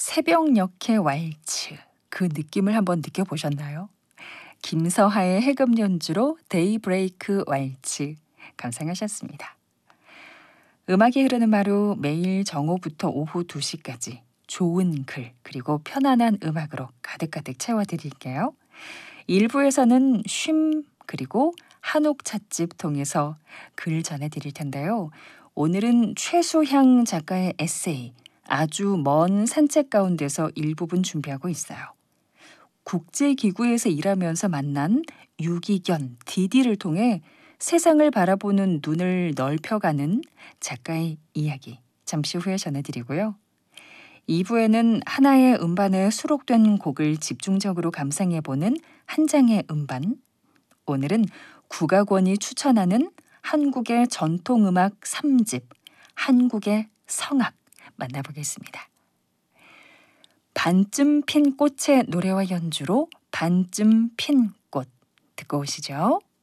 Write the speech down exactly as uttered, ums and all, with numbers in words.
새벽녘의 왈츠, 그 느낌을 한번 느껴보셨나요? 김서하의 해금 연주로 데이브레이크 왈츠 감상하셨습니다. 음악이 흐르는 하루 매일 정오부터 오후 두 시까지 좋은 글 그리고 편안한 음악으로 가득가득 채워드릴게요. 일 부에서는 쉼 그리고 한옥 찻집 통해서 글 전해드릴 텐데요. 오늘은 최수향 작가의 에세이 아주 먼 산책 가운데서 일부분 준비하고 있어요. 국제기구에서 일하면서 만난 유기견 디디를 통해 세상을 바라보는 눈을 넓혀가는 작가의 이야기 잠시 후에 전해드리고요. 이 부에는 하나의 음반에 수록된 곡을 집중적으로 감상해보는 한 장의 음반. 오늘은 국악원이 추천하는 한국의 전통음악 삼 집, 한국의 성악 만나보겠습니다. 반쯤 핀 꽃의 노래와 연주로 반쯤 핀 꽃 듣고 오시죠.